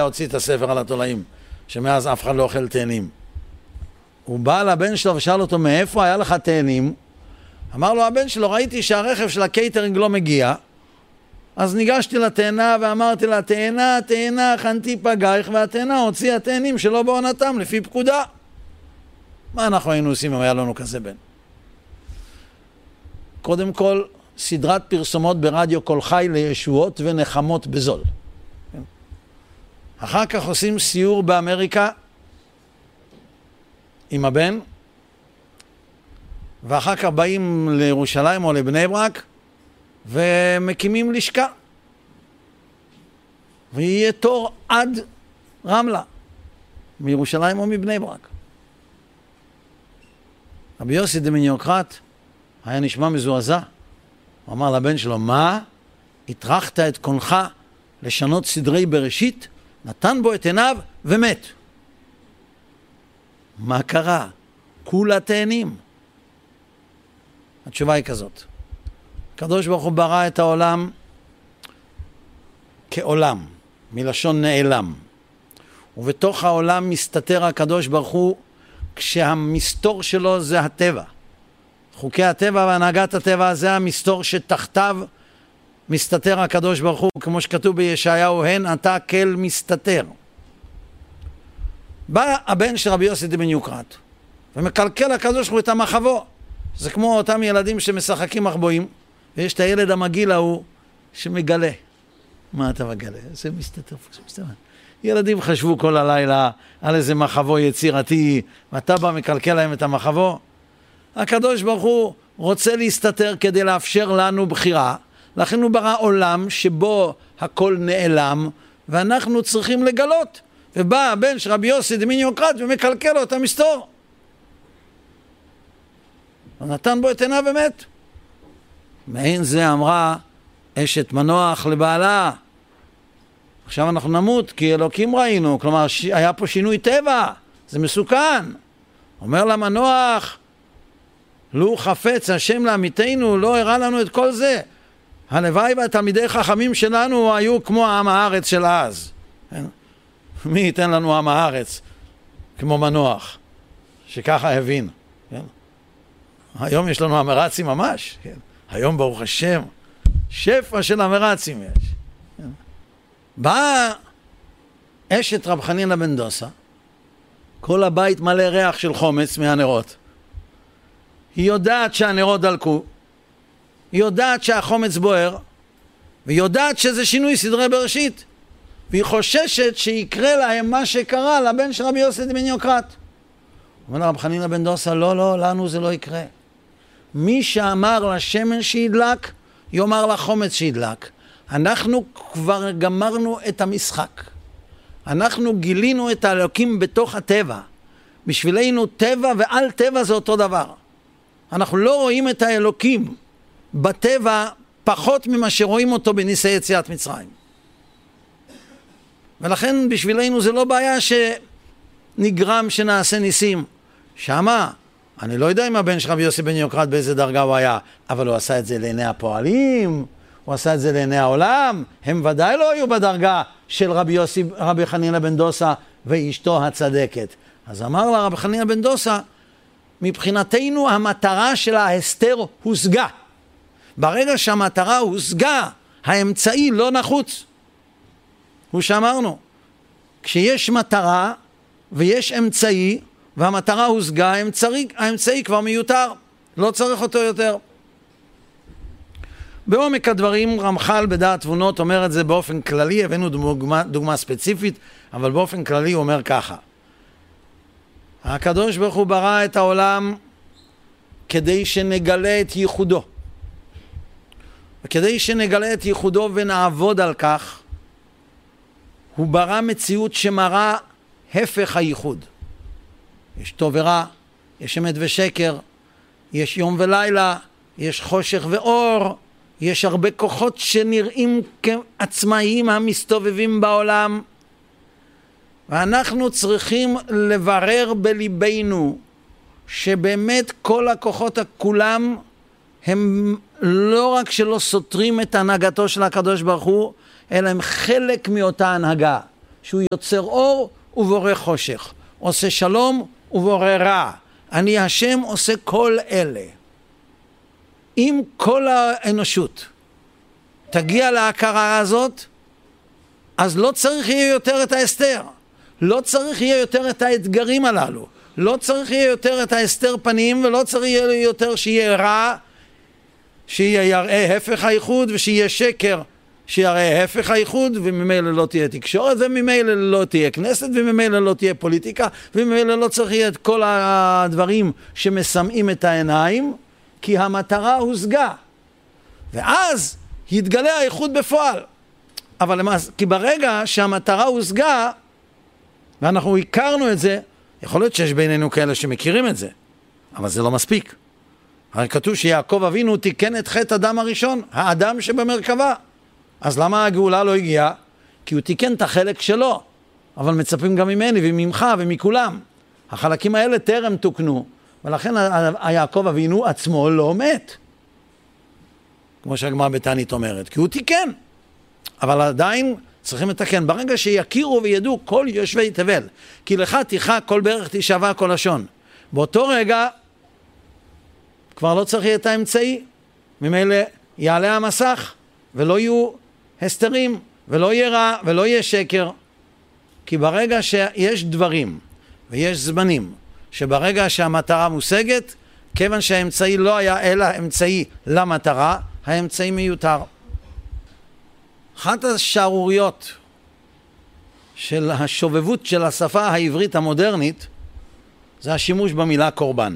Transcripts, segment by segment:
הוציא את הספר על התולעים, שמאז אף אחד לא אוכל תאנים. הוא בא לבן שלו ושאל אותו, מאיפה היה לך תאנים? אמר לו הבן שלו, ראיתי שהרכב של הקייטרינג לא מגיע, אז ניגשתי לתאנה ואמרתי לה, תאנה, תאנה, חנתי פגייך, והתאנה הוציאה תאנים שלא בעונתם לפי פקודה. מה אנחנו היינו עושים אם היה לנו כזה בן? קודם כל, סדרת פרסומות ברדיו כל חי לישועות ונחמות בזול. אחר כך עושים סיור באמריקה עם הבן, ואחר כך באים לירושלים או לבני ברק, ומקימים לשכה. ויהיה תור עד רמלה, מירושלים או מבני ברק. רבי יוסי דמיניוקרט היה נשמע מזועזע. הוא אמר לבן שלו, מה? הטרחת את קונך לשנות סדרי בראשית? נתן בו את עיניו ומת. מה קרה? כולה תאנים. התשובה היא כזאת. הקדוש ברוך הוא ברא את העולם כעולם, מלשון נעלם. ובתוך העולם מסתתר הקדוש ברוך הוא כשהמסתור שלו זה הטבע. חוקי הטבע והנהגת הטבע זה המסתור שתחתיו מסתתר הקדוש ברוך הוא, כמו שכתוב בישעיהו, הן אתה כל מסתתר. בא הבן של רבי יוסי דמיניוקרט ומקלקל הקדוש ברוך הוא את המחבו. זה כמו אותם ילדים שמשחקים מחבואים, ויש את הילד המגיל ההוא שמגלה. מה אתה מגלה? זה מסתתר. ילדים חשבו כל הלילה על איזה מחבו יצירתי, ואתה בא מקלקל להם את המחבו. הקדוש ברוך הוא רוצה להסתתר כדי לאפשר לנו בחירה, לכן הוא ברא עולם שבו הכל נעלם, ואנחנו צריכים לגלות. ובא הבן של רבי יוסי דמיניוקרט ומקלקל לו את המסתור. ונתן בו את עיניו ומת. מעין זה אמרה אשת מנוח לבעלה, עכשיו אנחנו נמות כי אלוקים ראינו, כלומר היה פה שינוי טבע, זה מסוכן. אומר למנוח, לו חפץ השם לעמיתנו, לא הראה לנו את כל זה. הלוואי והתלמידי חכמים שלנו היו כמו עם הארץ של אז. מי ייתן לנו עם הארץ כמו מנוח, שככה הבין. היום יש לנו אמרצים ממש. היום ברוך השם, שפע של אמרצים יש. באה אשת רב חנינא בן דוסא, כל הבית מלא ריח של חומץ מהנרות. היא יודעת שהנרות דלקו, היא יודעת שהחומץ בוער, והיא יודעת שזה שינוי סדרי בראשית, והיא חוששת שיקרה להם מה שקרה לבן של רבי יוסי דמיניוקרט. אומר רב חנינא בן דוסא, לא, לנו זה לא יקרה. מי שאמר לשמן שידלק, יאמר לחומץ שידלק. אנחנו כבר גמרנו את המשחק. אנחנו גילינו את האלוקים בתוך הטבע. בשבילנו טבע ועל טבע זה אותו דבר. אנחנו לא רואים את האלוקים בטבע פחות ממה שרואים אותו בניסי יציאת מצרים. ולכן בשבילנו זה לא בעיה שנגרם שנעשה ניסים. שמה, אני לא יודע אם הבן של רבי יוסי דמיניוקרט באיזה דרגה הוא היה, אבל הוא עשה את זה לעיני הפועלים, הוא עשה את זה לעיני העולם, הם ודאי לא היו בדרגה של רבי חנינא בן דוסא ואשתו הצדקת. אז אמר לה רבי חנינא בן דוסא, מבחינתנו המטרה של ההסתר הושגה. ברגע שהמטרה הושגה, האמצעי לא נחוץ. הוא שאמרנו, כשיש מטרה ויש אמצעי, והמטרה הושגה, האמצעי כבר מיותר, לא צריך אותו יותר. בעומק הדברים רמח"ל בדעת תבונות אומר את זה באופן כללי, הבאנו דוגמה ספציפית, אבל באופן כללי הוא אומר ככה. הקדוש ברוך הוא ברא את העולם כדי שנגלה את ייחודו. וכדי שנגלה את ייחודו ונעבוד על כך, הוא ברא מציאות שמראה הפך הייחוד. יש טוב ורע, יש אמת ושקר, יש יום ולילה, יש חושך ואור, יש הרבה כוחות שנראים כעצמאיים המסתובבים בעולם, ואנחנו צריכים לברר בליבנו שבאמת כל הכוחות כולם הם לא רק שלא סותרים את הנהגתו של הקדוש ברוך הוא, אלא הם חלק מאותה הנהגה. שהוא יוצר אור ובורא חושך, עושה שלום ובורא רע. אני השם עושה כל אלה. אם כל האנושות תגיע להכרה הזאת, אז לא צריך יהיה יותר את ההסתר, לא צריך יהיה יותר את האתגרים הללו, לא צריך יהיה יותר את ההסתר פנים, ולא צריך יהיה יותר שיהיה רע, שיהיה יראה הפך הייחוד, ושיהיה שקר שיראה הפך הייחוד, וממילא לא תהיה תקשורת, וממילא לא תהיה כנסת, וממילא לא תהיה פוליטיקה, וממילא לא צריך יהיה את כל הדברים שמסמאים את העיניים, כי המטרה הושגה. ואז יתגלה הייחוד בפועל. אבל למעשה, כי ברגע שהמטרה הושגה, ואנחנו הכרנו את זה, יכול להיות שיש בינינו כאלה שמכירים את זה, אבל זה לא מספיק. הרי כתוב שיעקב אבינו תיקן את חטא אדם הראשון, האדם שבמרכבה. אז למה הגאולה לא הגיעה? כי הוא תיקן את החלק שלו, אבל מצפים גם ממני וממך ומכולם. החלקים האלה טרם תוקנו, ולכן יעקב אבינו עצמו לא מת. כמו שהגמרא בתענית אומרת, כי הוא תיקן. אבל עדיין צריכים לתקן. ברגע שיכירו וידעו כל יושבי תבל, כי לך תיכה כל ברך תשבע כל לשון. באותו רגע כבר לא צריך את האמצעי. ממילא יעלה המסך, ולא יהיו הסתרים, ולא יהיה רע, ולא יהיה שקר. כי ברגע שיש דברים ויש זמנים, שברגע שהמטרה מושגת, כיוון שהאמצעי לא היה אלא אמצעי למטרה, האמצעי מיותר. אחת השערוריות של השובבות של השפה העברית המודרנית, זה השימוש במילה קורבן.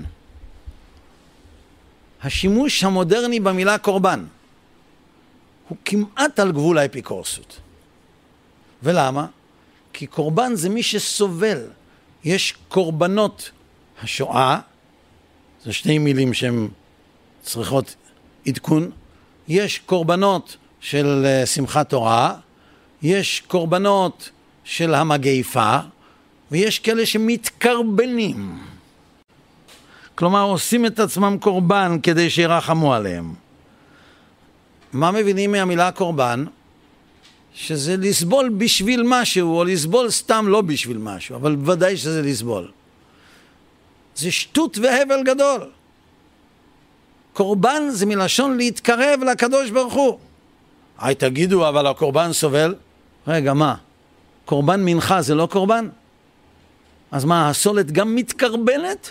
השימוש המודרני במילה קורבן הוא כמעט על גבול האפיקורסות. ולמה? כי קורבן זה מי שסובל. יש קורבנות השואה, זה שני מילים שהן צריכות עדכון. יש קורבנות של שמחת תורה, יש קורבנות של המגפה, ויש כאלה שמתקרבנים. כלומר, עושים את עצמם קורבן כדי שירחמו עליהם. מה מבינים מהמילה קורבן? שזה לסבול בשביל משהו, או לסבול סתם לא בשביל משהו, אבל בוודאי שזה לסבול. זה שטות והבל גדול. קורבן זה מלשון להתקרב לקדוש ברוך הוא. תגידו, אבל הקורבן סובל? רגע, מה? קורבן מנחה זה לא קורבן? אז מה, הסולת גם מתקרבנת?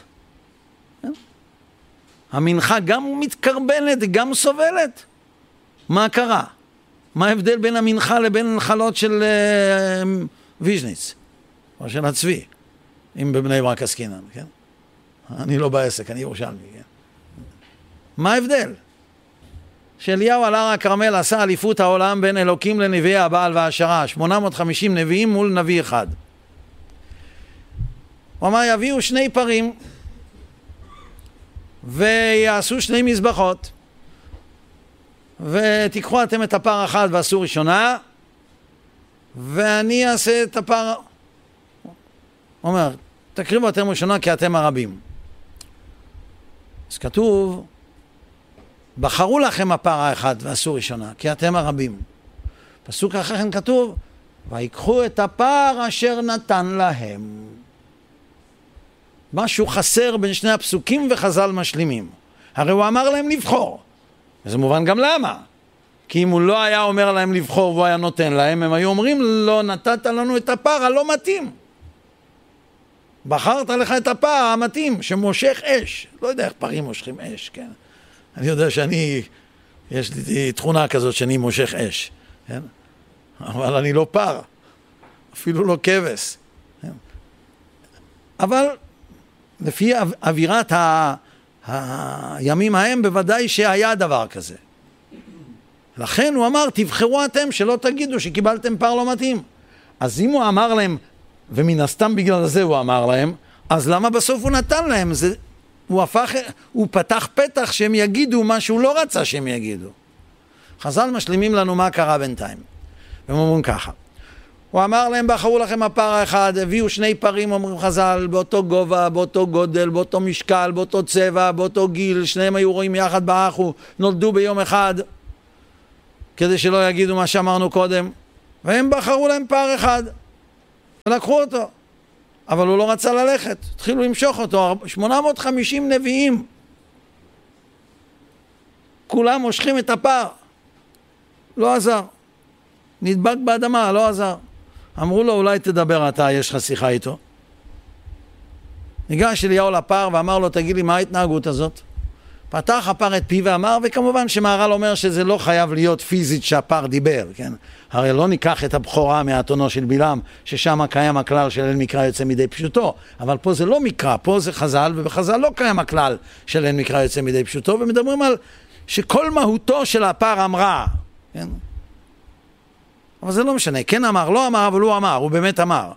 המנחה גם מתקרבנת, גם סובלת? מה קרה? מה ההבדל בין המנחה לבין נחלות של ויז'ניץ? או של הצבי? אם בבני ברק עסקינן, כן? אני לא בעסק, אני ירושלמי, כן? מה ההבדל? שאליהו על הר הכרמל עשה אליפות העולם בין אלוקים לנביאי הבעל והשרה, 850 נביאים מול נביא אחד. הוא אמר, יביאו 2 פרים ויעשו 2 מזבחות, ותיקחו אתם את הפר אחד ועשו ראשונה, ואני אעשה את הפר... הוא אומר, תקריבו אתם ראשונה כי אתם הרבים. אז כתוב, בחרו לכם הפר האחד ועשו ראשונה, כי אתם הרבים. פסוק אחרי כן כתוב, ויקחו את הפר אשר נתן להם. משהו חסר בין שני הפסוקים וחז"ל משלימים. הרי הוא אמר להם לבחור. וזה מובן גם למה. כי אם הוא לא היה אומר להם לבחור והוא היה נותן להם, הם היו אומרים, לא נתת לנו את הפר הלא מתאים. בחרת לך את הפר המתאים שמושך אש. לא יודע איך פרים מושכים אש, כן? אני יודע יש לי תכונה כזאת שאני מושך אש, כן? אבל אני לא פר, אפילו לא כבש. כן? אבל לפי אווירת הימים ההם בוודאי שהיה דבר כזה. לכן הוא אמר, תבחרו אתם שלא תגידו שקיבלתם פר לא מתאים. אז אם הוא אמר להם, ומן הסתם בגלל זה הוא אמר להם, אז למה בסוף הוא נתן להם? הוא פתח פתח שהם יגידו מה שהוא לא רצה שהם יגידו. חז"ל משלימים לנו מה קרה בינתיים. והם אומרים ככה. הוא אמר להם, בחרו לכם הפר האחד, הביאו 2 פרים, אומרים חז"ל, באותו גובה, באותו גודל, באותו משקל, באותו צבע, באותו גיל, שניהם היו רואים יחד באחו, נולדו ביום אחד, כדי שלא יגידו מה שאמרנו קודם, והם בחרו להם פר אחד. ולקחו אותו. אבל הוא לא רצה ללכת, התחילו למשוך אותו, 850 נביאים. כולם מושכים את הפר. לא עזר. נדבק באדמה, לא עזר. אמרו לו, אולי תדבר אתה, יש לך שיחה איתו. ניגש אליהו לפר ואמר לו, תגיד לי, מה ההתנהגות הזאת? פתח הפר את פי ואמר, וכמובן שמהר"ל אומר שזה לא חייב להיות פיזית שהפר דיבר, כן? הרי לא ניקח את הבכורה מהאתונו של בלעם, ששם קיים הכלל של אין מקרא יוצא מדי פשוטו, אבל פה זה לא מקרא, פה זה חז"ל, ובחז"ל לא קיים הכלל של אין מקרא יוצא מדי פשוטו, ומדברים על שכל מהותו של הפר אמרה, כן? אבל זה לא משנה, כן אמר, לא אמר, אבל הוא אמר, הוא באמת אמר.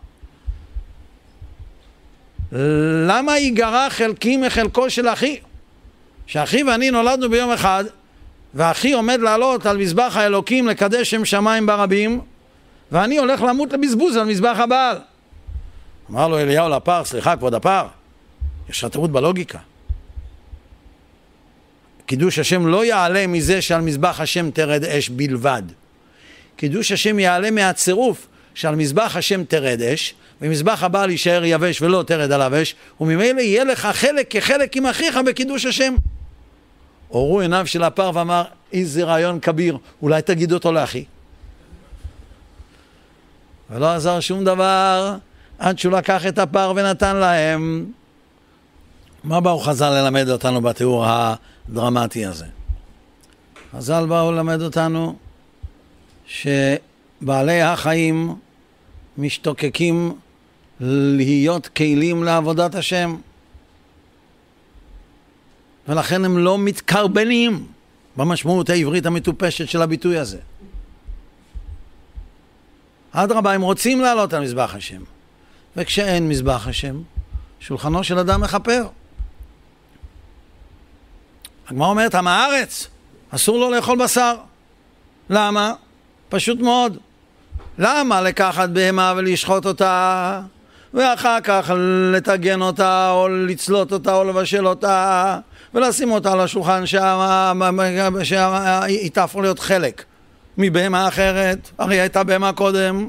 למה ייגרע חלקי מחלקו של אחי? שאחי ואני נולדנו ביום אחד, ואחי עומד לעלות על מזבח האלוקים לקדש שם שמיים ברבים, ואני הולך למות לבזבוז על מזבח הבעל. אמר לו אליהו לפר, סליחה כבוד הפר, יש לך טעות בלוגיקה. קידוש השם לא יעלה מזה שעל מזבח השם תרד אש בלבד. קידוש השם יעלה מהצירוף שעל מזבח השם תרד אש, ומזבח הבעל יישאר יבש ולא תרד עליו אש, וממילא יהיה לך חלק כחלק עם אחיך בקידוש השם. אורו עיניו של הפר ואמר, איזה רעיון כביר, אולי תגיד אותו לאחי. ולא עזר שום דבר, עד שהוא לקח את הפר ונתן להם. מה באו חז"ל ללמד אותנו בתיאור הדרמטי הזה? חז"ל באו ללמד אותנו שבעלי החיים משתוקקים להיות כלים לעבודת השם, ולכן הם לא מתקרבנים במשמעות העברית המטופשת של הביטוי הזה. אדרבה, הם רוצים לעלות על מזבח השם, וכשאין מזבח השם, שולחנו של אדם מכפר. הגמרא אומרת, עם הארץ אסור לו לאכול בשר. למה? פשוט מאוד. למה לקחת בהמה ולשחוט אותה, ואחר כך לטגן אותה, או לצלות אותה, או לבשל אותה, ולשים אותה על השולחן שהיא תהפוך להיות חלק מבהמה אחרת? הרי הייתה בהמה קודם.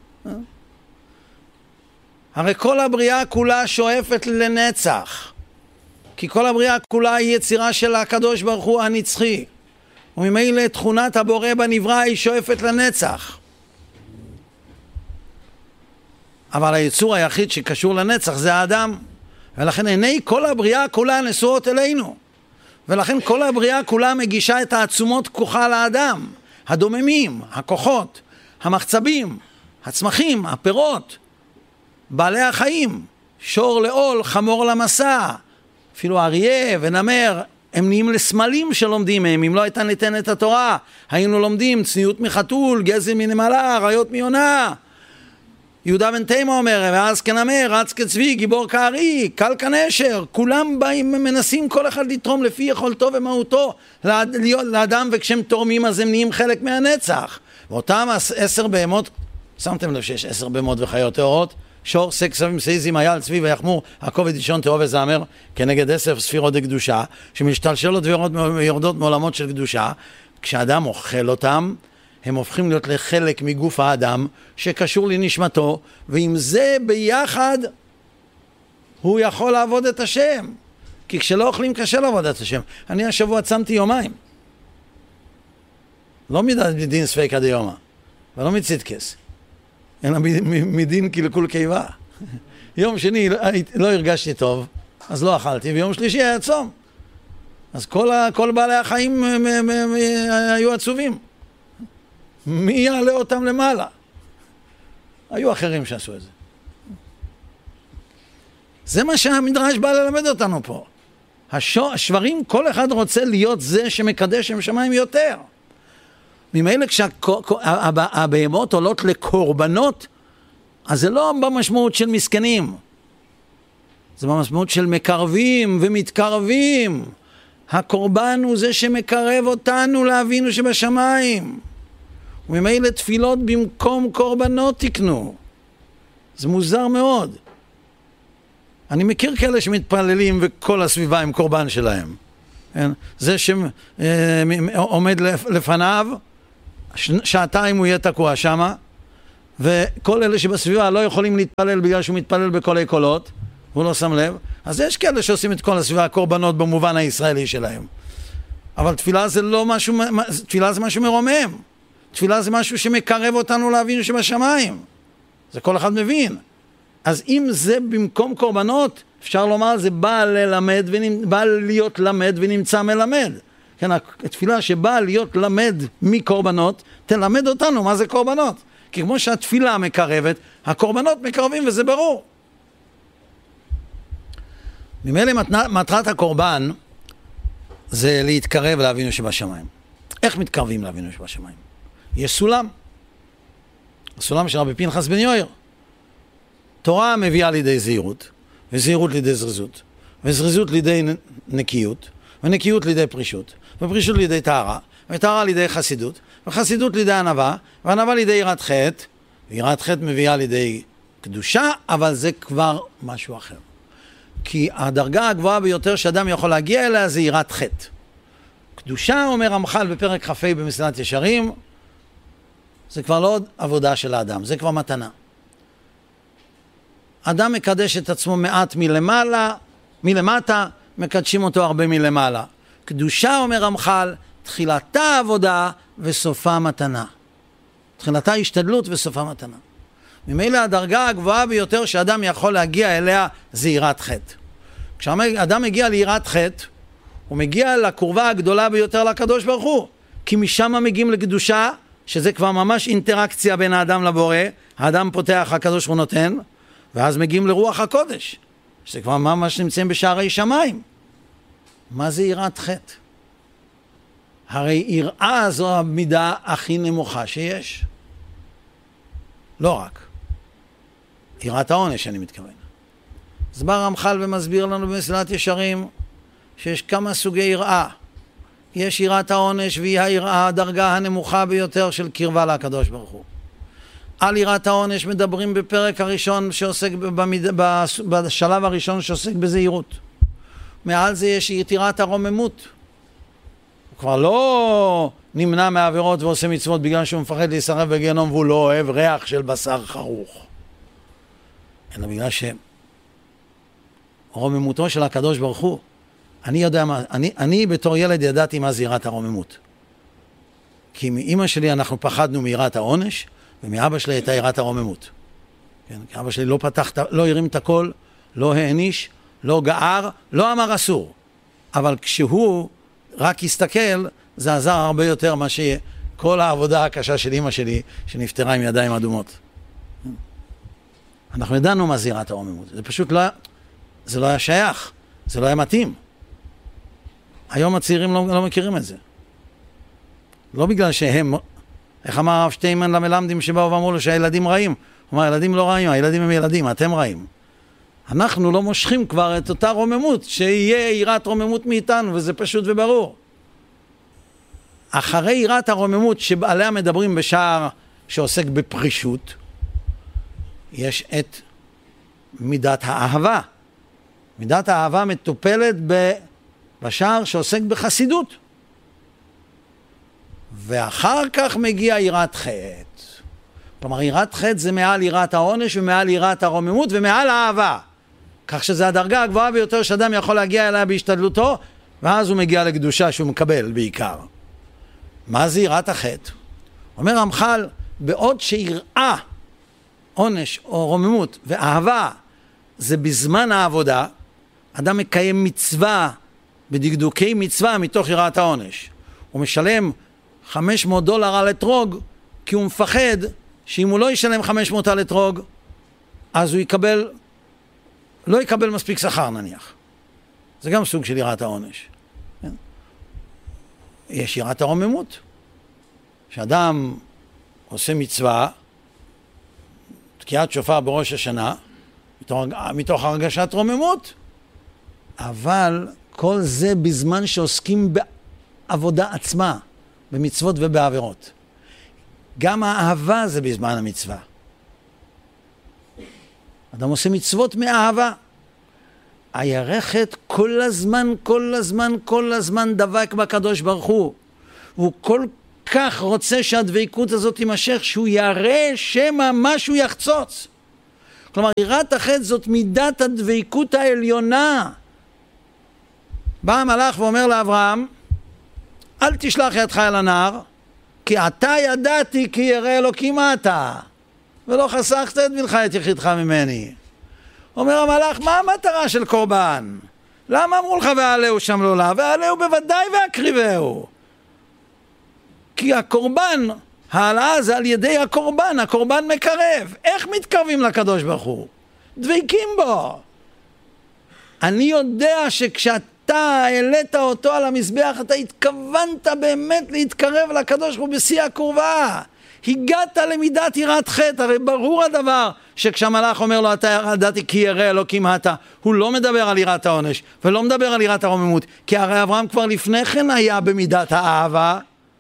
הרי כל הבריאה כולה שואפת לנצח, כי כל הבריאה כולה היא יצירה של הקדוש ברוך הוא הנצחי, וממילא תכונת הבורא בנברא היא שואפת לנצח. אבל היצור היחיד שקשור לנצח זה האדם, ולכן עיני כל הבריאה כולה נשואות אלינו, ולכן כל הבריאה כולה מגישה את העצומות כוחה לאדם, הדוממים, הכוחות, המחצבים, הצמחים, הפירות, בעלי החיים, שור לעול, חמור למסע, אפילו אריה ונמר, הם נהיים לסמלים שלומדים מהם. אם לא הייתה ניתנת התורה, היינו לומדים צניעות מחתול, גזל מנמלה, אריות מיונה. יהודה בן תימה אומר, ואז כנמר, רץ כצבי, גיבור כארי, קל כנשר. כולם באים, מנסים כל אחד לתרום לפי יכולתו ומהותו לאדם, וכשהם תורמים אז הם נהיים חלק מהנצח. ואותם 10 בהמות, שמתם לב שיש 10 בהמות וחיות טהורות, שור, שק, סבים, סייזים, אייל, צבי ויחמור, הכובד, אישון, תאו וזמר, כנגד 10 ספירות דקדושה, שמשתלשלות ויורדות מעולמות של קדושה. כשאדם אוכל אותם, הם הופכים להיות לחלק מגוף האדם שקשור לנשמתו, ועם זה ביחד הוא יכול לעבוד את השם. כי כשלא אוכלים קשה לעבוד את השם. אני השבוע צמתי יומיים. לא מדין ספיקא דיומא, ולא מצדקס. אלא מדין קלקול קיבה. יום שני לא הרגשתי טוב, אז לא אכלתי, ויום שלישי היה צום. אז כל בעלי החיים היו עצובים. מי יעלה אותם למעלה? היו אחרים שעשו את זה. זה מה שהמדרש בא ללמד אותנו פה. השברים, כל אחד רוצה להיות זה שמקדש שם שמיים יותר. ממילא כשהבהמות עולות לקורבנות, אז זה לא במשמעות של מסכנים. זה במשמעות של מקרבים ומתקרבים. הקורבן הוא זה שמקרב אותנו לאבינו שבשמיים. וממילא תפילות במקום קורבנות תקנו. זה מוזר מאוד. אני מכיר כאלה שמתפללים וכל הסביבה עם קורבן שלהם. זה שעומד לפניו, שעתיים הוא יהיה תקוע שמה, וכל אלה שבסביבה לא יכולים להתפלל בגלל שהוא מתפלל בקולי קולות, והוא לא שם לב, אז יש כאלה שעושים את כל הסביבה הקורבנות במובן הישראלי שלהם. אבל תפילה זה לא משהו, תפילה זה משהו מרומם. תפילה זה משהו שמקרב אותנו לאבינו שבשמיים. זה כל אחד מבין. אז אם זה במקום קורבנות, אפשר לומר, זה בא ללמד, בא להיות למד ונמצא מלמד. כן, התפילה שבאה להיות למד מקורבנות, תלמד אותנו מה זה קורבנות. כי כמו שהתפילה מקרבת, הקורבנות מקרבים וזה ברור. ממילא מטרת הקורבן זה להתקרב לאבינו שבשמיים. איך מתקרבים לאבינו שבשמיים? יש סולם. הסולם של רבי פנחס בן יאיר. תורה מביאה לידי זהירות, וזהירות לידי זריזות, וזריזות לידי נקיות, ונקיות לידי פרישות, ופרישות לידי טהרה, וטהרה לידי חסידות, וחסידות לידי ענווה, וענווה לידי יראת חטא, ויראת חטא מביאה לידי קדושה, אבל זה כבר משהו אחר. כי הדרגה הגבוהה ביותר שאדם יכול להגיע אליה זה יראת חטא. קדושה, אומר רמח"ל בפרק כ"ה במסילת ישרים, זה כבר לא עוד עבודה של האדם, זה כבר מתנה. אדם מקדש את עצמו מעט מלמטה, מקדשים אותו הרבה מלמעלה. קדושה, אומר רמח"ל, תחילתה עבודה וסופה מתנה. תחילתה השתדלות וסופה מתנה. ממילא הדרגה הגבוהה ביותר שאדם יכול להגיע אליה זה יראת חטא. כשאדם מגיע ליראת חטא, הוא מגיע לקורבה הגדולה ביותר לקדוש ברוך הוא. כי משם מגיעים לקדושה, שזה כבר ממש אינטראקציה בין האדם לבורא, האדם פותח, הקדוש הוא נותן, ואז מגיעים לרוח הקודש, שזה כבר ממש נמצאים בשערי שמיים. מה זה יראת חטא? הרי יראה זו המידה הכי נמוכה שיש. לא רק. יראת העונש אני מתכוון. אז בא רמח"ל ומסביר לנו במסילת ישרים שיש כמה סוגי יראה. יש יראת העונש והיא היראה הדרגה הנמוכה ביותר של קרבה לקדוש ברוך הוא. על יראת העונש מדברים בפרק הראשון שעוסק בשלב הראשון שעוסק בזהירות. מעל זה יש יראת הרוממות. הוא כבר לא נמנע מעבירות ועושה מצוות בגלל שהוא מפחד להישרף בגיהנום והוא לא אוהב ריח של בשר חרוך. אלא בגלל שרוממותו של הקדוש ברוך הוא, אני יודע מה, אני בתור ילד ידעתי מה זה יראת הרוממות. כי מאמא שלי אנחנו פחדנו מיראת העונש, ומאבא שלי הייתה יראת הרוממות. כן, כי אבא שלי לא הרים את הכל, לא העניש, לא גער, לא אמר אסור. אבל כשהוא רק הסתכל, זה עזר הרבה יותר מה שכל העבודה הקשה של אמא שלי, שנפטרה עם ידיים אדומות. אנחנו ידענו מה זה יראת הרוממות. זה פשוט לא, זה לא היה שייך, זה לא היה מתאים. היום הצעירים לא מכירים את זה. לא בגלל שהם, איך אמר הרב שטיינמן למלמדים שבאו ואמרו לו שהילדים רעים? הוא אמר, הילדים לא רעים, הילדים הם ילדים, אתם רעים. אנחנו לא מושכים כבר את אותה רוממות, שיהיה יראת רוממות מאיתנו, וזה פשוט וברור. אחרי יראת הרוממות שעליה מדברים בשער שעוסק בפרישות, יש את מידת האהבה. מידת האהבה מטופלת בשער שעוסק בחסידות. ואחר כך מגיע יראת חטא. כלומר, יראת חטא זה מעל יראת העונש ומעל יראת הרוממות ומעל האהבה. כך שזה הדרגה הגבוהה ביותר שאדם יכול להגיע אליה בהשתדלותו, ואז הוא מגיע לקדושה שהוא מקבל בעיקר. מה זה יראת החטא? אומר רמח"ל, בעוד שיראה, עונש או רוממות ואהבה זה בזמן העבודה, אדם מקיים מצווה בדקדוקי מצווה מתוך יראת העונש. הוא משלם $500 על אתרוג, כי הוא מפחד שאם הוא לא ישלם 500 על אתרוג, אז הוא לא יקבל מספיק שכר נניח. זה גם סוג של יראת העונש. יש יראת הרוממות. שאדם עושה מצווה, תקיעת שופר בראש השנה, מתוך הרגשת רוממות, אבל כל זה בזמן שעוסקים בעבודה עצמה, במצוות ובעבירות. גם האהבה זה בזמן המצווה. אדם עושה מצוות מאהבה. הירכת כל הזמן דבק בקדוש ברוך הוא. והוא כך רוצה שהדבקות הזאת תימשך, שהוא יראה שמא משהו יחצוץ. כלומר, יראת החטא זאת מידת הדבקות העליונה. בא המלאך ואומר לאברהם, אל תשלח ידך אל הנער, כי אתה ידעתי כי ירא אלוקים אתה, ולא חסכת את בנך את יחידך ממני. אומר המלאך, מה המטרה של קורבן? למה אמרו לך ועלהו שם לולה? ועלהו בוודאי והקריבהו. כי הקורבן, העלאה זה על ידי הקורבן, הקורבן מקרב. איך מתקרבים לקדוש ברוך הוא? דבקים בו. אני יודע שכשאתה העלית אותו על המזבח, אתה התכוונת באמת להתקרב לקדוש ברוך הוא בשיא הקרבה. הגעת למידת יראת חטא. הרי ברור הדבר שכשהמלאך אומר לו, אתה ידעתי כי ירא אלוקים אתה, הוא לא מדבר על יראת העונש ולא מדבר על יראת הרוממות, כי הרי אברהם כבר לפני כן היה במידת האהבה.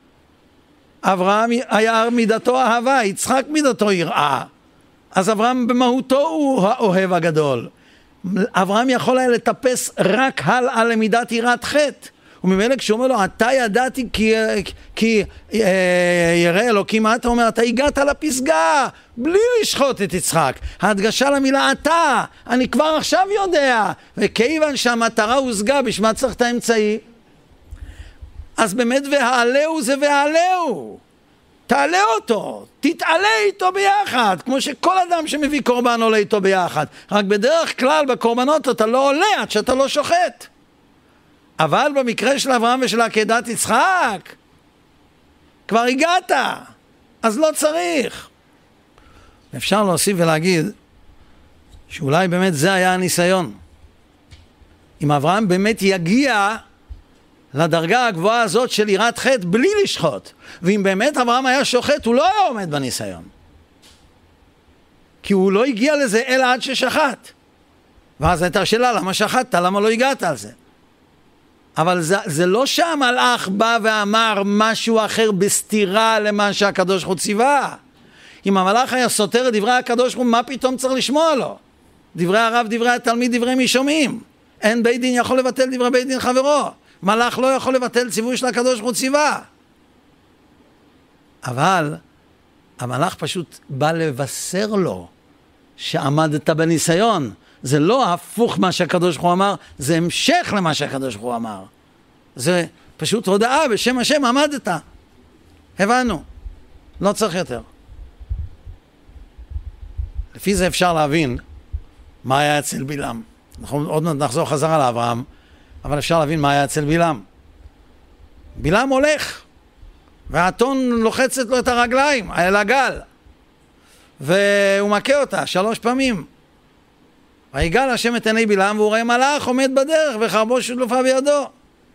אברהם היה מידתו אהבה, יצחק מידתו יראה. אז אברהם במהותו הוא האוהב הגדול. אברהם יכול היה לטפס רק הלאה למידת יראת חטא. וממילא כשהוא אומר לו, אתה ידעתי כי ירא אלוקים אתה, אומר, אתה הגעת לפסגה בלי לשחוט את יצחק. ההדגשה למילה אתה, אני כבר עכשיו יודע. וכיוון שהמטרה הושגה, בשביל מה צריך את האמצעי? אז באמת והעלהו זה והעלהו. תעלה אותו, תתעלה איתו ביחד, כמו שכל אדם שמביא קורבן עולה איתו ביחד. רק בדרך כלל בקורבנות אתה לא עולה עד שאתה לא שוחט. אבל במקרה של אברהם ושל עקדת יצחק, כבר הגעת, אז לא צריך. אפשר להוסיף ולהגיד שאולי באמת זה היה הניסיון. אם אברהם באמת יגיע לדרגה הגבוהה הזאת של יראת חטא בלי לשחוט, ואם באמת אברהם היה שוחט, הוא לא היה עומד בניסיון. כי הוא לא הגיע לזה אלא עד ששחט. ואז הייתה שאלה, למה שחטת? למה לא הגעת על זה? אבל זה לא שהמלאך בא ואמר משהו אחר בסתירה למה שהקדוש ברוך הוא ציווה. אם המלאך היה סותר את דברי הקדוש ברוך הוא, מה פתאום צריך לשמוע לו? דברי הרב, דברי התלמיד, דברי מי שומעים. אין בית דין יכול לבטל דברי בית דין חברו. מלאך לא יכול לבטל ציווי של הקדוש ברוך הוא ציווה. אבל המלאך פשוט בא לבשר לו שעמדת בניסיון. זה לא הפוך מה שהקדוש ברוך הוא אמר, זה המשך למה שהקדוש ברוך הוא אמר. זה פשוט הודעה בשם השם, עמדת. הבנו. לא צריך יותר. לפי זה אפשר להבין מה היה אצל בלעם. אנחנו עוד מעט נחזור חזרה לאברהם, אבל אפשר להבין מה היה אצל בלעם. בלעם הולך, והאתון לוחצת לו את הרגליים, על הגל, והוא מכה אותה 3 פעמים. ויגל השם את עיני בלעם, והוא רואה מלאך עומד בדרך, וחרבו שלופה בידו.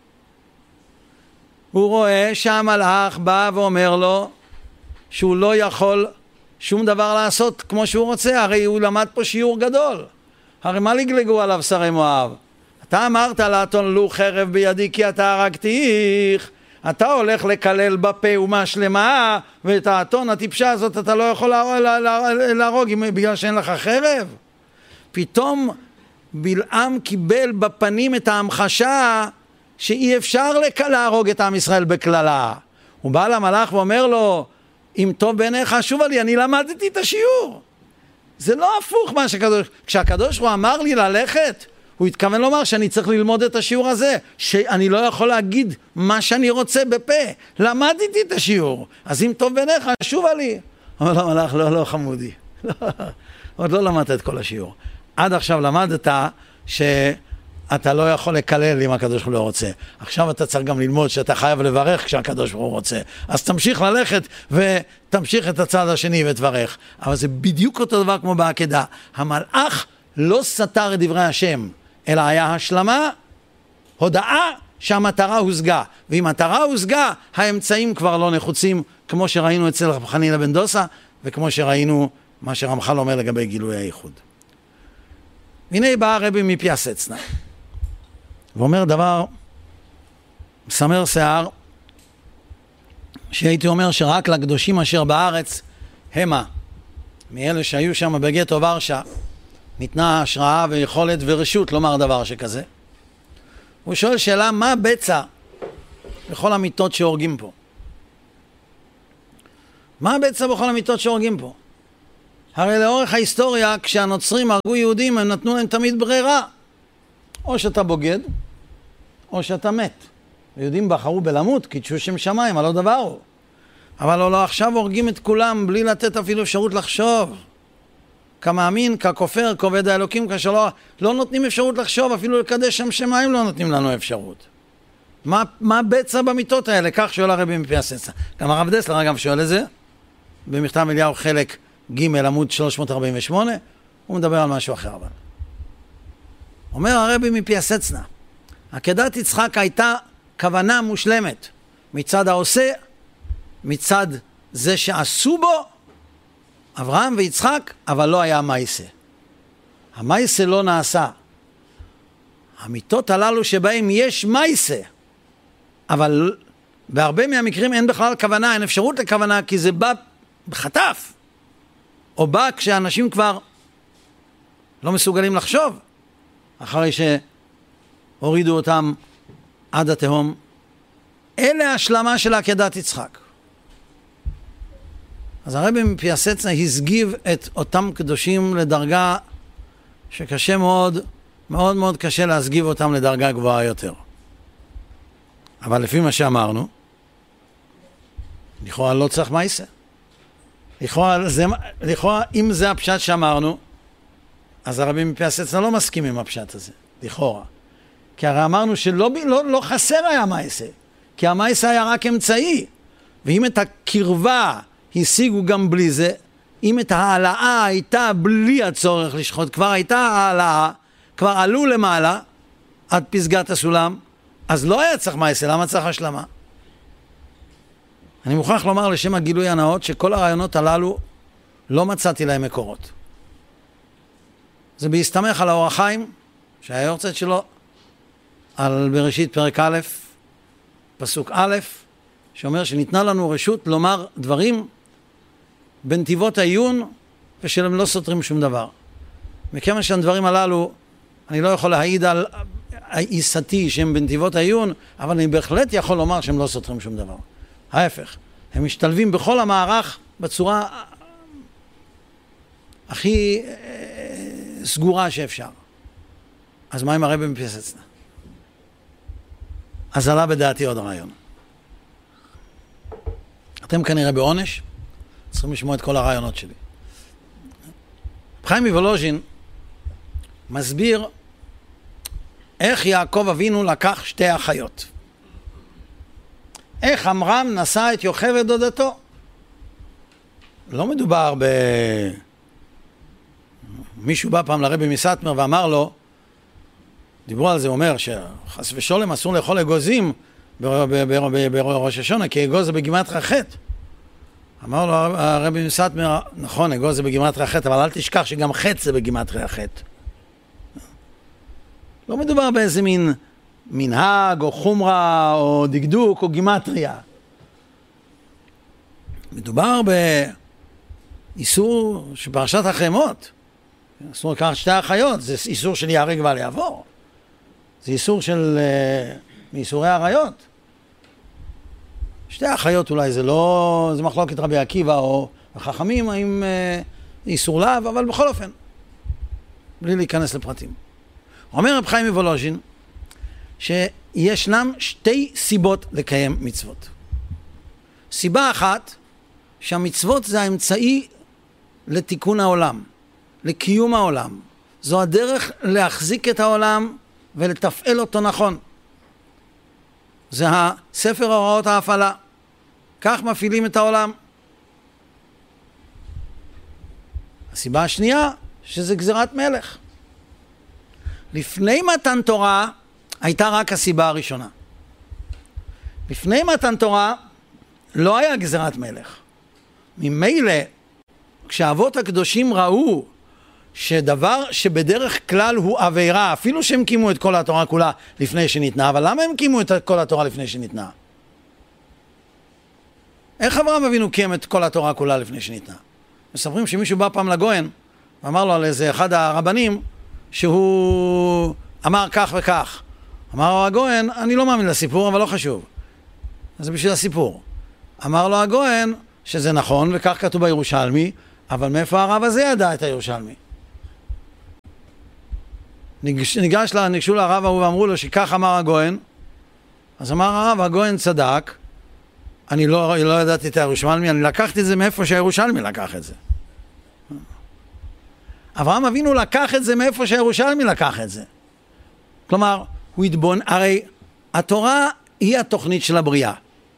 הוא רואה שהמלאך בא ואומר לו, שהוא לא יכול שום דבר לעשות כמו שהוא רוצה, הרי הוא למד פה שיעור גדול. הרי מה לגלגו עליו שרי מואב? אתה אמרת לאתון לו חרב בידי כי אתה הרגתיך, אתה הולך לקלל בפה אומה שלמה, ואת האתון הטיפשה הזאת אתה לא יכול להרוג בגלל שאין לך חרב. פתאום בלעם קיבל בפנים את ההמחשה שאי אפשר להרוג את עם ישראל בכללה. הוא בא למלאך ואומר לו, אם טוב בעיניך שובה לי, אני למדתי את השיעור. זה לא הפוך מה שהקדוש, כשהקדוש הוא אמר לי ללכת, הוא התכוון לומר שאני צריך ללמוד את השיעור הזה, שאני לא יכול להגיד מה שאני רוצה בפה. למדתי את השיעור, אז אם טוב בעיניך שובה לי. אומר למלאך, לא חמודי, עוד לא למדת את כל השיעור. עד עכשיו למדת שאתה לא יכול לקלל אם הקדוש הוא לא רוצה. עכשיו אתה צריך גם ללמוד שאתה חייב לברך כשהקדוש הוא רוצה. אז תמשיך ללכת ותמשיך את הצד השני ותברך. אבל זה בדיוק אותו דבר כמו בעקדה. המלאך לא סתר את דברי השם, אלא היה השלמה, הודעה שהמטרה הושגה. ואם מטרה הושגה, האמצעים כבר לא נחוצים, כמו שראינו אצל רב חנינא בן דוסא, וכמו שראינו מה שרמח"ל אומר לגבי גילוי הייחוד. הנה בא הרבי מפיאסצנה, ואומר דבר מסמר שיער, שהייתי אומר שרק לקדושים אשר בארץ המה, מאלה שהיו שם בגטו ורשה, ניתנה השראה ויכולת ורשות לומר דבר שכזה. הוא שואל שאלה, מה בצע בכל המיטות שהורגים פה? מה הבצע בכל המיתות שהורגים פה? הרי לאורך ההיסטוריה, כשהנוצרים הרגו יהודים, הם נתנו להם תמיד ברירה. או שאתה בוגד, או שאתה מת. היהודים בחרו בלמות, קידשו שם שמיים, הלא דבר הוא. אבל לא עכשיו הורגים את כולם בלי לתת אפילו אפשרות לחשוב. כמאמין, ככופר, כעובד האלוקים, כשלא לא נותנים אפשרות לחשוב, אפילו לקדש שם שמיים לא נותנים לנו אפשרות. מה בצע במיתות האלה? כך שואל הרבי מפי הסצנה. גם הרב דסלר אגב שואל את זה, במכתב אליהו חלק ג' עמוד 348, הוא מדבר על משהו אחר אבל. אומר הרבי מפי הסצנה, עקדת יצחק הייתה כוונה מושלמת, מצד העושה, מצד זה שעשו בו, אברהם ויצחק, אבל לא היה מייסה. המייסה לא נעשה. המיתות הללו שבהם יש מייסה, אבל בהרבה מהמקרים אין בכלל כוונה, אין אפשרות לכוונה, כי זה בא בחטף, או בא כשאנשים כבר לא מסוגלים לחשוב, אחרי שהורידו אותם עד התהום. אלה השלמה של עקדת יצחק. אז הרבי מפי הסצנה הסגיב את אותם קדושים לדרגה שקשה מאוד, מאוד מאוד קשה להסגיב אותם לדרגה גבוהה יותר. אבל לפי מה שאמרנו, לכאורה לא צריך מייסה. לכאורה אם זה הפשט שאמרנו, אז הרבי מפי הסצנה לא מסכים עם הפשט הזה, לכאורה. כי הרי אמרנו לא חסר היה מייסה, כי המייסה היה רק אמצעי. ואם את הקרבה השיגו גם בלי זה, אם את העלאה הייתה בלי הצורך לשחוט, כבר הייתה העלאה, כבר עלו למעלה עד פסגת הסולם, אז לא היה צריך מייסה, למה צריך השלמה? אני מוכרח לומר לשם הגילוי הנאות שכל הרעיונות הללו לא מצאתי להם מקורות. זה בהסתמך על האור החיים, שהיה יורצת שלו, על בראשית פרק א', פסוק א', שאומר שניתנה לנו רשות לומר דברים בנתיבות העיון ושהם לא סותרים שום דבר. מכיוון שהדברים הללו אני לא יכול להעיד על עיסתי שהם בנתיבות העיון, אבל אני בהחלט יכול לומר שהם לא סותרים שום דבר. ההפך, הם משתלבים בכל המערך בצורה הכי סגורה שאפשר. אז מה עם הרבי מפי הסצנה? אז עלה בדעתי עוד רעיון. אתם כנראה בעונש, צריכים לשמוע את כל הרעיונות שלי. חיים מוולוז'ין מסביר איך יעקב אבינו לקח שתי אחיות. איך עמרם נשא את יוכבד דודתו. לא מדובר מישהו בא פעם לרבי מסטמר ואמר לו, דיברו על זה, אומר שחס ושולם אסור לאכול אגוזים בראש השונה, כי אגוז זה בגימטריה ח'. אמר לו הרבי מסטמר, נכון, אגוז זה בגימטריה ח', אבל אל תשכח שגם ח' זה בגימטריה ח'. לא מדובר באיזה מין מנהג או חומרה או דקדוק או גימטריה. מדובר באיסור שפרשת החמות. אסור לקחת שתי אחיות, זה איסור של ייהרג ואל יעבור. זה איסור של מאיסורי עריות. שתי אחיות אולי זה לא, זה מחלוקת רבי עקיבא או החכמים עם איסור לאו, אבל בכל אופן, בלי להיכנס לפרטים. אומר רב חיים מוולוז'ין שישנם שתי סיבות לקיים מצוות. סיבה אחת, שהמצוות זה האמצעי לתיקון העולם, לקיום העולם. זו הדרך להחזיק את העולם ולתפעל אותו נכון. זה הספר הוראות ההפעלה. כך מפעילים את העולם. הסיבה השנייה, שזה גזירת מלך. לפני מתן תורה הייתה רק הסיבה הראשונה. לפני מתן תורה לא היה גזירת מלך. ממילא, כשאבות הקדושים ראו שדבר שבדרך כלל הוא עבירה, אפילו שהם קימו את כל התורה כולה לפני שניתנה, אבל למה הם קימו את כל התורה לפני שניתנה? איך אברהם אבינו קיים את כל התורה כולה לפני שניתנה? מספרים שמישהו בא פעם לגויין ואמר לו על איזה אחד הרבנים שהוא אמר כך וכך. אמר לו הגויין, אני לא מאמין לסיפור אבל לא חשוב, אז זה בשביל הסיפור. אמר לו הגויין, שזה נכון, וכך כתוב בירושלמי, אבל מאיפה הרב הזה ידע את הירושלמי? ניגשו לרב ההוא ואמרו לו שכך אמר הגויין, אז אמר הרב, הגויין צדק, אני לא ידעתי את הירושלמי, אני לקחתי את זה מאיפה שהירושלמי לקח את זה. אברהם אבינו לקח את זה מאיפה שהירושלמי לקח את זה. כלומר, הרי התורה היא התוכנית של הבריאה.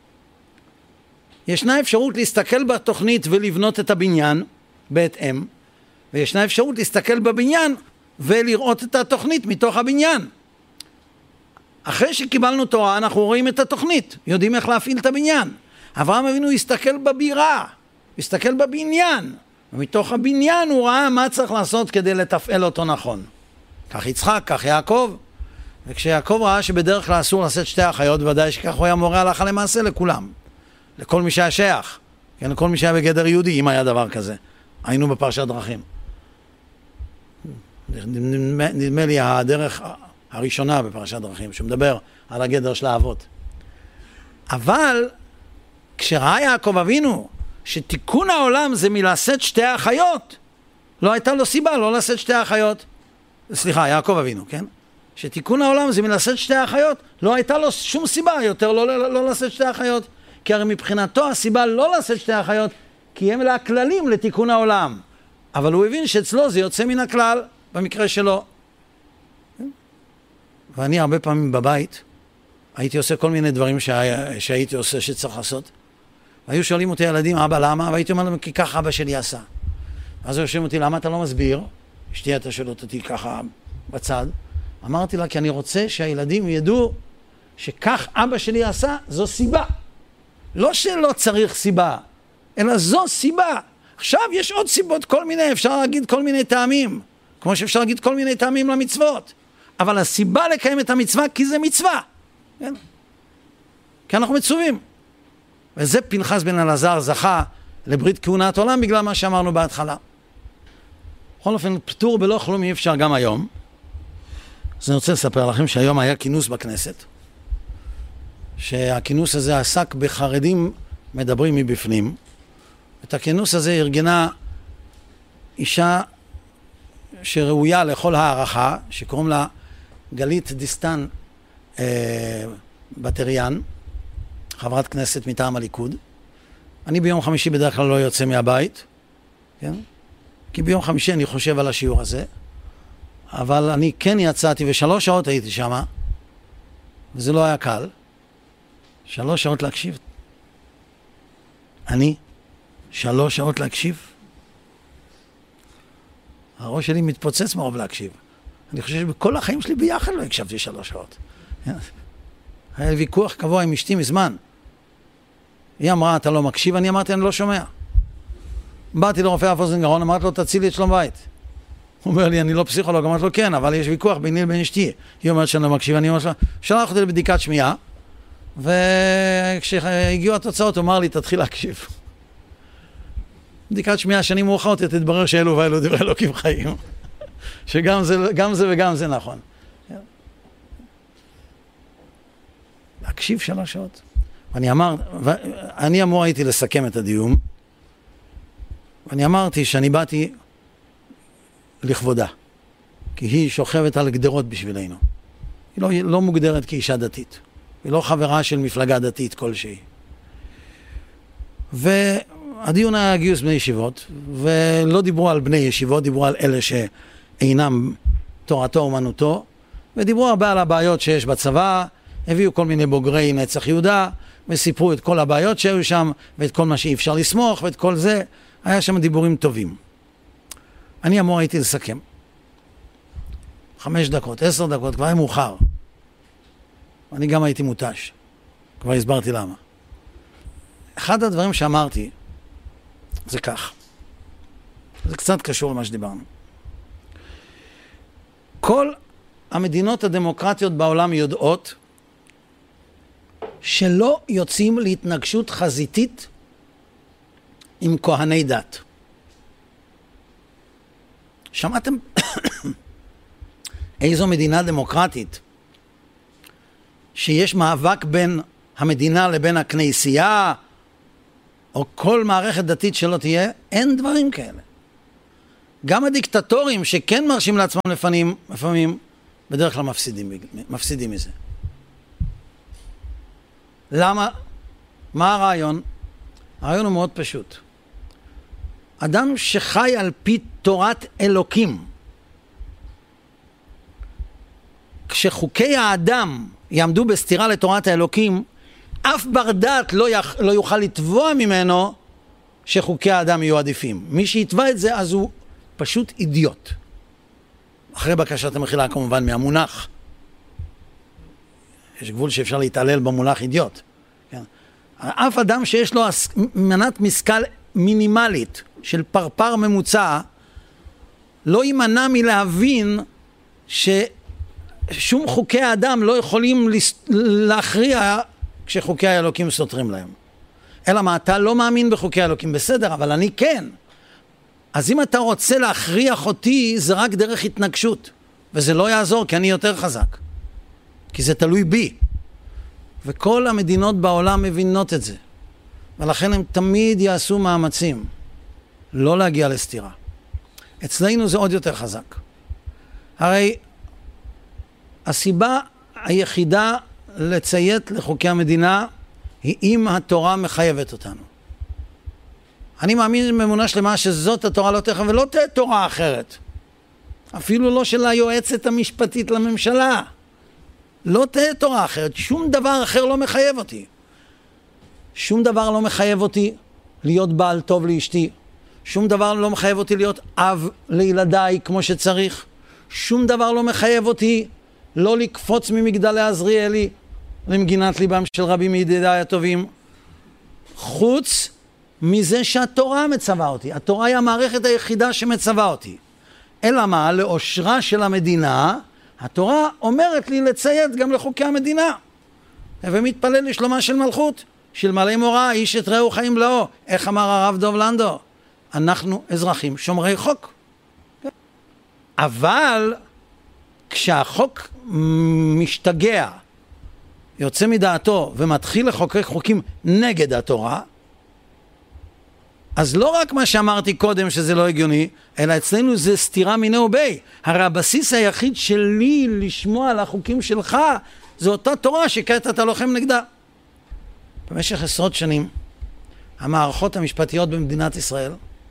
ישנה אפשרות להסתכל בתוכנית ולבנות את הבניין בהתאם, וישנה אפשרות להסתכל בבניין ולראות את התוכנית מתוך הבניין. אחרי שקיבלנו תורה אנחנו רואים את התוכנית, יודעים איך להפעיל את הבניין. אברהם אבינו הסתכל בבירה, הסתכל בבניין, ומתוך הבניין הוא ראה מה צריך לעשות כדי לתפעל אותו נכון. כך יצחק, כך יעקב. וכשיעקב ראה שבדרך כלל אסור לשאת שתי אחיות, ודאי שכך הוא היה מורה הלכה למעשה לכולם. לכל מי שהיה שייך, כן, לכל מי שהיה בגדר יהודי, אם היה דבר כזה. היינו בפרשת דרכים. נדמה לי הדרך הראשונה בפרשת דרכים, שמדבר על הגדר של האבות. אבל כשראה יעקב אבינו שתיקון העולם זה מלשאת שתי האחיות, לא הייתה לו סיבה לא לשאת שתי האחיות. סליחה, יעקב אבינו, כן? שתיקון העולם זה מלשאת שתי האחיות, לא הייתה לו שום סיבה יותר לא לשאת שתי האחיות. כי הרי מבחינתו הסיבה לא לשאת שתי האחיות, כי הם לה הכללים לתיקון העולם. אבל הוא הבין שאצלו זה יוצא מן הכלל, במקרה שלו. ואני הרבה פעמים בבית, הייתי עושה כל מיני דברים שהייתי עושה שצריך לעשות. והיו שואלים אותי ילדים, אבא למה? והייתי אומר להם, כי ככה אבא שלי עשה. אז הוא שואלים אותי, למה אתה לא מסביר? אשתי אתה שואלת אותי ככה בצד. אמרתי לה, כי אני רוצה שהילדים ידעו שכך אבא שלי עשה, זו סיבה. לא שלא צריך סיבה, אלא זו סיבה. עכשיו יש עוד סיבות, כל מיני, אפשר להגיד כל מיני טעמים, כמו שאפשר להגיד כל מיני טעמים למצוות. אבל הסיבה לקיים את המצווה, כי זה מצווה. כן? כי אנחנו מצווים. וזה פנחס בן אלעזר זכה לברית כהונת עולם בגלל מה שאמרנו בהתחלה. בכל אופן, פטור בלא כלום אי אפשר גם היום. אז אני רוצה לספר לכם שהיום היה כינוס בכנסת, שהכינוס הזה עסק בחרדים מדברים מבפנים. את הכינוס הזה ארגנה אישה שראויה לכל הערכה, שקוראים לה גלית דיסטן בטריאן, חברת כנסת מטעם הליכוד. אני ביום חמישי בדרך כלל לא יוצא מהבית, כן? כי ביום חמישי אני חושב על השיעור הזה, אבל אני כן יצאתי ו3 שעות הייתי שם, וזה לא היה קל. 3 שעות להקשיב. אני 3 שעות להקשיב. הראש שלי מתפוצץ מרוב להקשיב. אני חושב שבכל החיים שלי ביחד לא הקשבתי 3 שעות. היה לי ויכוח קבוע עם אשתי מזמן. היא אמרה, אתה לא מקשיב? אני אמרתי, אני לא שומע. באתי לרופא אף אוזן גרון, אמרתי לו, תצילי את שלום בית. הוא אומר לי, אני לא פסיכולוג. אמרתי לו, כן, אבל יש ויכוח ביני לבין אשתי. היא אומרת שאני לא מקשיב, אני אומרת לה, שלח אותי לבדיקת שמיעה, וכשהגיעו התוצאות, הוא אמר לי, תתחיל להקשיב. בדיקת שמיעה שנים מאוחרות, תתברר שאלו ואלו דברי אלוקים חיים. שגם זה וגם זה נכון. להקשיב 3 שעות. אני אמור הייתי לסכם את הדיון, ואני אמרתי שאני באתי לכבודה, כי היא שוכבת על גדרות בשבילנו. היא לא מוגדרת כאישה דתית, היא לא חברה של מפלגה דתית כלשהי. והדיון היה גיוס בני ישיבות, ולא דיברו על בני ישיבות, דיברו על אלה שאינם תורתו אומנותו, ודיברו הרבה על הבעיות שיש בצבא, הביאו כל מיני בוגרי נצח יהודה, וסיפרו את כל הבעיות שהיו שם, ואת כל מה שאי אפשר לסמוך, ואת כל זה. היה שם דיבורים טובים. אני אמור הייתי לסכם. 5 דקות, 10 דקות, כבר היה מאוחר. אני גם הייתי מותש. כבר הסברתי למה. אחד הדברים שאמרתי, זה כך. זה קצת קשור למה שדיברנו. כל המדינות הדמוקרטיות בעולם יודעות שלא יוצאים להתנגשות חזיתית עם כהני דת. שמעתם איזו מדינה דמוקרטית שיש מאבק בין המדינה לבין הכנסייה או כל מערכת דתית שלא תהיה, אין דברים כאלה. גם הדיקטטורים שכן מרשים לעצמם לפעמים בדרך כלל מפסידים מזה. למה? מה הרעיון? הרעיון הוא מאוד פשוט. אדם שחי על פי תורת אלוקים, כשחוקי האדם יעמדו בסתירה לתורת האלוקים, אף בר דעת לא יוכל לתבוע ממנו שחוקי האדם יהיו עדיפים. מי שיתבע את זה אז הוא פשוט אידיוט. אחרי בקשת המחילה כמובן מהמונח. יש גבול שאפשר להתעלל במונח אידיוט. כן? אף אדם שיש לו מנת משכל מינימלית של פרפר ממוצע, לא יימנע מלהבין ששום חוקי האדם לא יכולים להכריע כשחוקי האלוקים סותרים להם. אלא מה, אתה לא מאמין בחוקי האלוקים, בסדר, אבל אני כן. אז אם אתה רוצה להכריח אותי, זה רק דרך התנגשות. וזה לא יעזור, כי אני יותר חזק. כי זה תלוי בי. וכל המדינות בעולם מבינות את זה. ולכן הם תמיד יעשו מאמצים לא להגיע לסתירה. אצלנו זה עוד יותר חזק. הרי הסיבה היחידה לציית לחוקי המדינה היא אם התורה מחייבת אותנו. אני מאמין באמונה שלמה שזאת התורה לא תהיה ולא תהיה תורה אחרת. אפילו לא של היועצת המשפטית לממשלה. לא תהיה תורה אחרת. שום דבר אחר לא מחייב אותי. שום דבר לא מחייב אותי להיות בעל טוב לאשתי. שום דבר לא מחייב אותי להיות אב לילדיי כמו שצריך. שום דבר לא מחייב אותי לא לקפוץ ממגדלי עזריאלי למגינת ליבם של רבים מידידיי הטובים. חוץ מזה שהתורה מצווה אותי. התורה היא המערכת היחידה שמצווה אותי. אלא מה? לאושרה של המדינה, התורה אומרת לי לציית גם לחוקי המדינה. ומתפלל לשלומה של מלכות. של מלא מורה, איש את רעהו חיים לאו. איך אמר הרב דוב לנדו? אנחנו אזרחים שומרי חוק. אבל כשהחוק משתגע, יוצא מדעתו ומתחיל לחוקק חוקים נגד התורה, אז לא רק מה שאמרתי קודם שזה לא הגיוני, אלא אצלנו זה סתירה מיני ובי. הרי הבסיס היחיד שלי לשמוע על החוקים שלך, זו אותה תורה שכעת אתה לוחם נגדה. במשך עשרות שנים, המערכות המשפטיות במדינת ישראל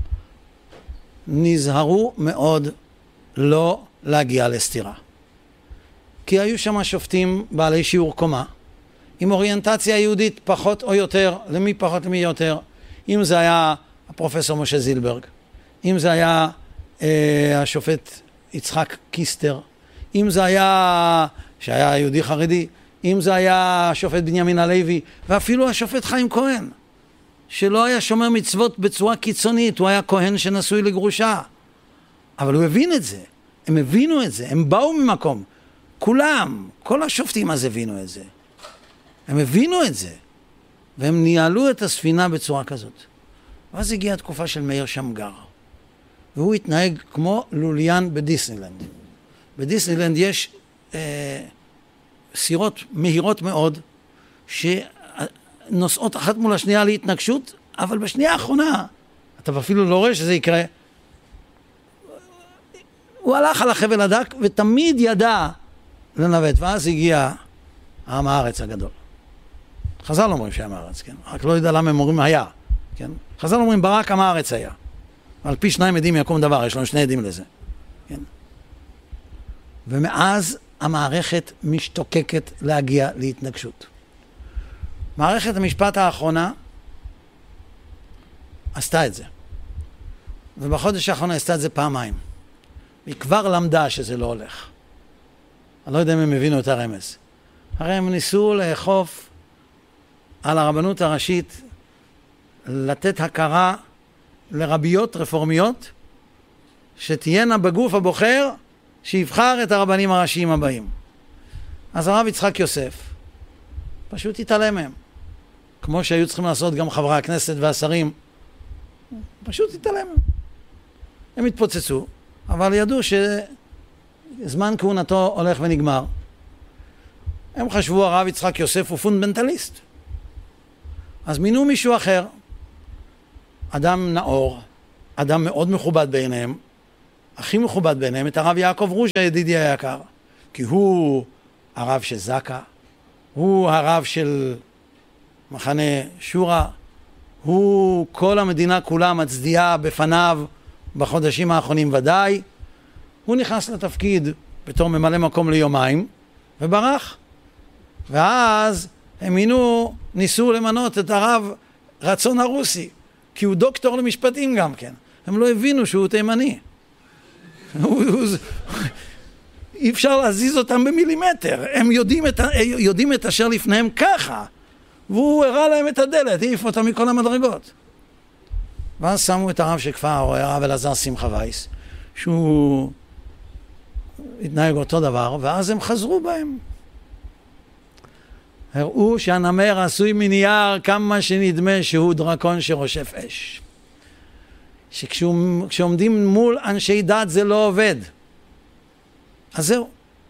נזהרו מאוד לא להגיע לסתירה. כי היו שם שופטים בעלי שיעור קומה, עם אוריינטציה יהודית פחות או יותר, למי פחות למי יותר, אם זה היה הפרופסור משה זילברג, אם זה היה השופט יצחק קיסטר, אם זה היה, שהיה יהודי חרדי, אם זה היה השופט בנימין הלוי, ואפילו השופט חיים כהן, שלא היה שומר מצוות בצורה קיצונית, הוא היה כהן שנשוי לגרושה. אבל הוא הבין את זה, הם הבינו את זה, הם באו ממקום. כולם, כל השופטים אז הבינו את זה. הם הבינו את זה, והם ניהלו את הספינה בצורה כזאת. ואז הגיעה התקופה של מאיר שמגר, והוא התנהג כמו לוליין בדיסנילנד. בדיסנילנד יש סירות מהירות מאוד, שנוסעות אחת מול השנייה להתנגשות, אבל בשנייה האחרונה, אתה אפילו לא רואה שזה יקרה, הוא הלך על החבל הדק, ותמיד ידע לנווט, ואז הגיע עם הארץ הגדול. חז"ל אומרים שהיה מארץ, כן? רק לא יודע למה הם אומרים היה, כן? חז"ל אומרים ברק עם הארץ היה. על פי 2 עדים יקום דבר, יש לנו 2 עדים לזה, כן? ומאז המערכת משתוקקת להגיע להתנגשות. מערכת המשפט האחרונה עשתה את זה. ובחודש האחרונה עשתה את זה פעמיים. היא כבר למדה שזה לא הולך. אני לא יודע אם הם הבינו את הרמז. הרי הם ניסו לאכוף על הרבנות הראשית לתת הכרה לרביות רפורמיות שתהיינה בגוף הבוחר שיבחר את הרבנים הראשיים הבאים. אז הרב יצחק יוסף פשוט התעלם מהם. כמו שהיו צריכים לעשות גם חברי הכנסת והשרים. פשוט התעלם מהם. הם התפוצצו, אבל ידעו שזמן כהונתו הולך ונגמר. הם חשבו הרב יצחק יוסף הוא פונדמנטליסט. אז מינו מישהו אחר, אדם נאור, אדם מאוד מכובד בעיניהם, הכי מכובד בעיניהם, את הרב יעקב רוש הידידי היקר, כי הוא הרב של זקה, הוא הרב של מחנה שורה, הוא כל המדינה כולה מצדיעה בפניו בחודשים האחרונים ודאי. הוא נכנס לתפקיד בתור ממלא מקום ליומיים וברח, ואז הם ניסו למנות את הרב רצון הרוסי, כי הוא דוקטור למשפטים גם כן. הם לא הבינו שהוא תימני. אי אפשר להזיז אותם במילימטר. הם יודעים את אשר לפניהם ככה. והוא הראה להם את הדלת, העיף אותם מכל המדרגות. ואז שמו את הרב של כפר, הרב אלעזר שמחה וייס, שהוא התנהג אותו דבר, ואז הם חזרו בהם. הראו שהנמר עשוי מנייר כמה שנדמה שהוא דרקון שרושף אש. שכשעומדים מול אנשי דת זה לא עובד. אז זהו.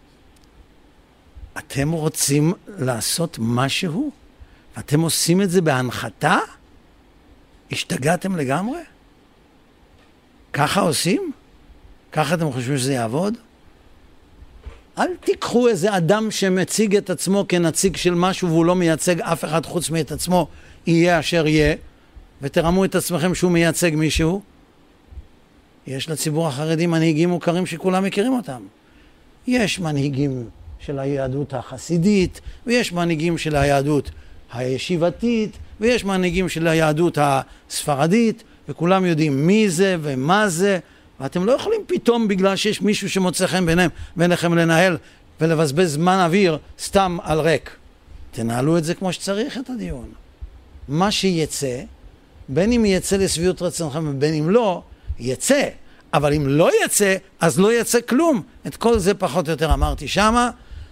אתם רוצים לעשות משהו? אתם עושים את זה בהנחתה? השתגעתם לגמרי? ככה עושים? ככה אתם חושבים שזה יעבוד? אל תיקחו איזה אדם שמציג את עצמו כנציג של משהו והוא לא מייצג אף אחד חוץ מאת עצמו, יהיה אשר יהיה, ותרמו את עצמכם שהוא מייצג מישהו. יש לציבור החרדי מנהיגים מוכרים שכולם מכירים אותם. יש מנהיגים של היהדות החסידית, ויש מנהיגים של היהדות הישיבתית, ויש מנהיגים של היהדות הספרדית, וכולם יודעים מי זה ומה זה, ואתם לא יכולים פתאום בגלל שיש מישהו שמוצא חן ביניכם לנהל ולבזבז זמן אוויר סתם על ריק. תנהלו את זה כמו שצריך את הדיון. מה שיצא, בין אם יצא לשביעות רצונכם ובין אם לא, יצא. אבל אם לא יצא, אז לא יצא כלום. את כל זה פחות או יותר אמרתי שמה,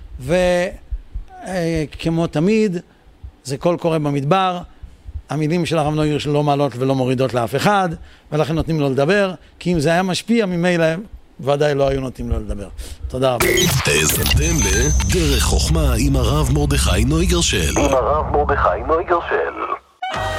וכמו תמיד, זה כל קורה במדבר, המילים של הרב נויגר שלא מעלות ולא מורידות לאף אחד, ולכן נותנים לו לדבר, כי אם זה היה משפיע ממילא, ודאי לא היו נותנים לו לדבר. תודה רבה. האזנתם לדרך חוכמה עם הרב מרדכי נויגרשל.